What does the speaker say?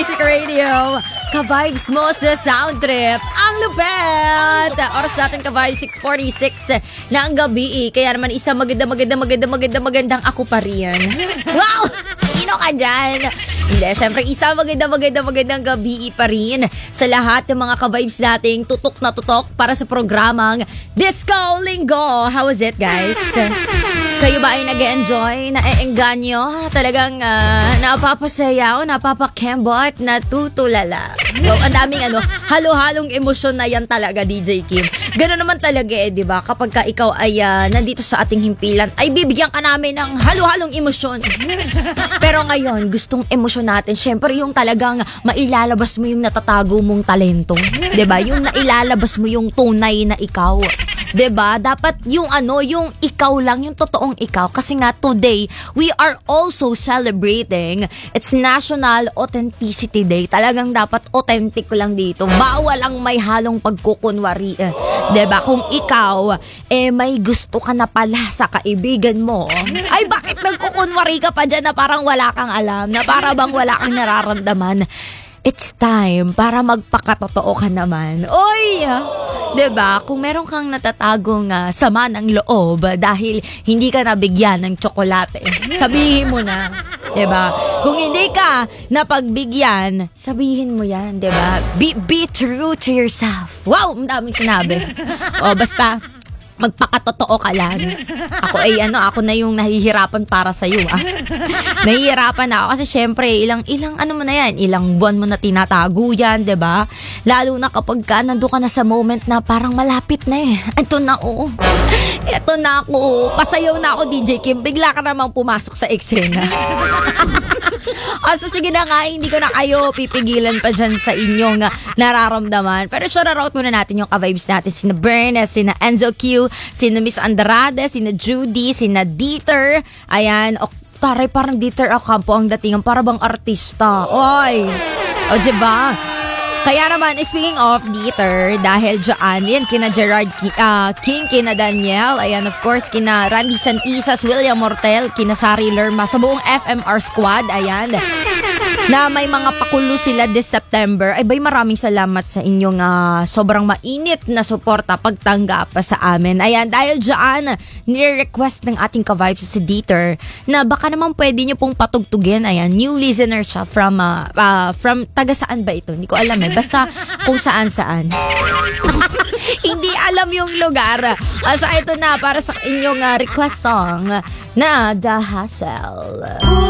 Music Radio. Ka-vibes mo sa sound trip. Ang lupet! Oras natin ka-vibes 6:46 ng gabi. Kaya naman isang magandang ako pa rin. Wow! Sino ka dyan? Hindi, syempre isang magandang gabi pa rin sa lahat ng mga ka-vibes nating tutok na tutok para sa programang Disco Linggo. How was it, guys? Kayo ba ay nag-enjoy, naeengganyo, talagang napapasaya o napapakembot, natutulala? So, ang daming halo-halong emosyon na yan talaga, DJ Kim. Gano'n naman talaga di ba? Kapag ka ikaw ay nandito sa ating himpilan, ay bibigyan ka namin ng halo-halong emosyon. Pero ngayon, gustong emosyon natin, syempre yung talagang mailalabas mo yung natatago mong talento. Di ba? Yung nailalabas mo yung tunay na ikaw. 'Di ba? Dapat yung yung ikaw lang, yung totoong ikaw. Kasi nga today, we are also celebrating it's National Authenticity Day. Talagang dapat authentic lang dito. Bawal ang may halong pagkukunwari. 'Di ba? Kung ikaw may gusto ka na pala sa kaibigan mo, ay bakit nagkukunwari ka pa diyan na parang wala kang alam, na para bang wala kang nararamdaman? It's time para magpakatotoo ka naman. Oy! 'Di ba? Kung meron kang natatagong sama ng loob dahil hindi ka nabigyan ng tsokolate, sabihin mo na. 'Di ba? Kung hindi ka napagbigyan, sabihin mo 'yan, 'di ba? Be true to yourself. Wow, ang daming sinabi. Basta magpakatotoo ka lang. Ako na yung nahihirapan para sa iyo. Nahihirapan na ako kasi syempre ilang mo na yan, ilang buwan mo na tinatago yan, 'di ba? Lalo na kapag nandoon ka na sa moment na parang malapit na eh. Ito na ako. Pasayaw na ako, DJ Kim. Bigla ka namang pumasok sa eksena. So sige na nga, hindi ko na kayo pipigilan pa dyan sa inyong nararamdaman. Pero shoutout muna natin yung ka-vibes natin. Sina Bern, sina Enzo Q, sina Miss Andrade, sina Judy, sina Dieter. Ayan, taray, parang Dieter Ocampo ang datingan. Para bang artista. Oy! Diba? Kaya naman, speaking of Dieter, dahil dyan, yan, kina Gerard King, kina Daniel, ayan, of course, kina Randy Santisas, William Mortel, kina Sari Lerma, sa buong FMR squad, ayan, na may mga pakulo sila this September. Ay bay, maraming salamat sa inyong sobrang mainit na suporta, pagtanggap sa amin. Ayan, dahil dyan, nire-request ng ating ka-vibes si Dieter na baka naman pwede nyo pong patugtugin. Ayan, new listener siya from taga saan ba ito? Hindi ko alam basta kung saan-saan. Hindi alam yung lugar. So ito na para sa inyong request song na The Hustle.